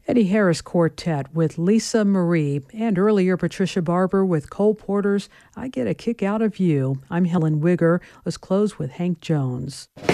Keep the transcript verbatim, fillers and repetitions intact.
Eddie Harris Quartet with Lisa Marie, and earlier Patricia Barber with Cole Porter's I Get a Kick Out of You. I'm Helen Wigger. Let's close with Hank Jones.